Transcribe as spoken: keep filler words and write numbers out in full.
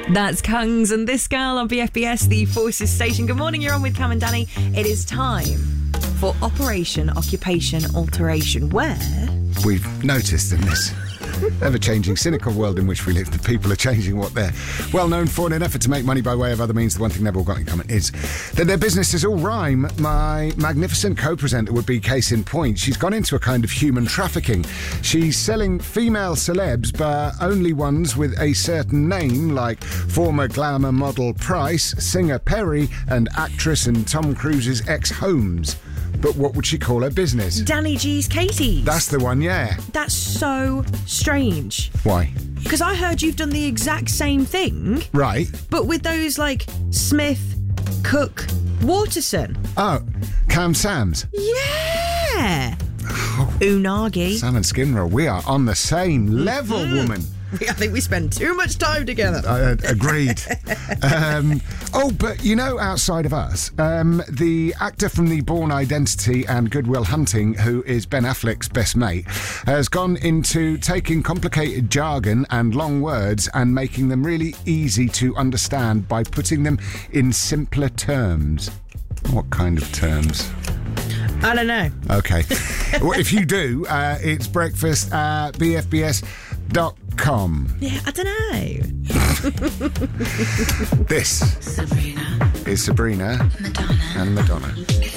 That's Kungs and This Girl on B F B S, the Forces Station. Good morning, you're on with Cam and Danny. It is time for Operation Occupation Alteration, where... We've noticed in this ever-changing, cynical world in which we live, the people are changing what they're well known for in an effort to make money by way of other means. The one thing they've all got in common is that their businesses all rhyme. My magnificent co-presenter would be case in point. She's gone into a kind of human trafficking. She's selling female celebs, but only ones with a certain name, like former glamour model Price, singer Perry, and actress and Tom Cruise's ex Holmes. But what would she call her business? Danny G's Katie's. That's the one, yeah. That's so strange. Why? Because I heard you've done the exact same thing. Right. But with those, like, Smith, Cook, Waterson. Oh, Cam Sam's. Yeah. Oh. Unagi. Sam and skin roll. We are on the same level, mm-hmm. woman. I think we spend too much time together. Uh, agreed. um, oh, but you know, outside of us, um, the actor from the Bourne Identity and Good Will Hunting, who is Ben Affleck's best mate, has gone into taking complicated jargon and long words and making them really easy to understand by putting them in simpler terms. What kind of terms? I don't know. Okay. Well, if you do, uh, it's breakfast at b f b s dot com. Yeah, I don't know. This Sabrina is Sabrina Madonna and Madonna.